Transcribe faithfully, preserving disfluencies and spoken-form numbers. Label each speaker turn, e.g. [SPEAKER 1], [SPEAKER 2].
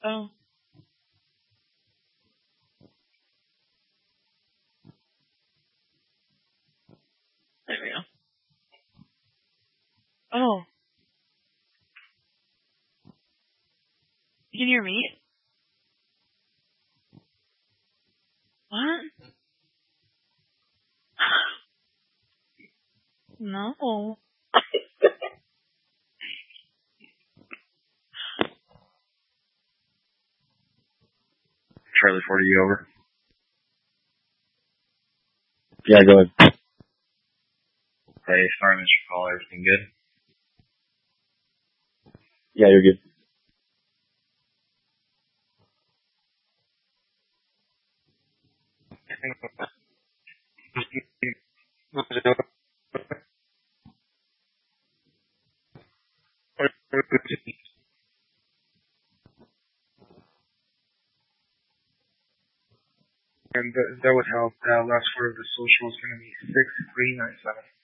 [SPEAKER 1] Oh. There we go. Oh. You can hear me? What? No.
[SPEAKER 2] Charlie forty, you over?
[SPEAKER 3] Yeah, go ahead.
[SPEAKER 2] Hey, sorry, Mister Call. Everything good?
[SPEAKER 3] Yeah, you're good.
[SPEAKER 2] And that, that would help. Uh, last word of the social is going to be six three nine seven.